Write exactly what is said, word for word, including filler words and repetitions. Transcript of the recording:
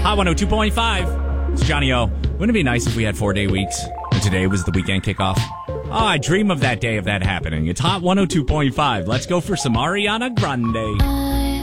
Hot one oh two point five. It's Johnny O. Wouldn't it be nice if we had four-day weeks and today was the weekend kickoff? Oh, I dream of that day of that happening. It's Hot one oh two point five. Let's go for some Ariana Grande.